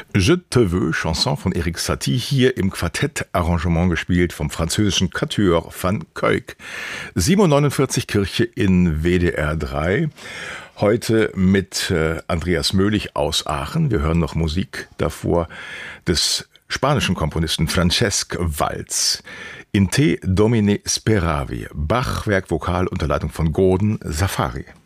Je te veux, Chanson von Erik Satie, hier im Quartettarrangement gespielt vom französischen Quatuor van Kuijk. 7:49 Kirche in WDR 3. Heute mit Andreas Möhlich aus Aachen. Wir hören noch Musik davor des spanischen Komponisten Francesc Valls. In Te Domine Speravi. Bach, Werk Vokal unter Leitung von Gordon Safari.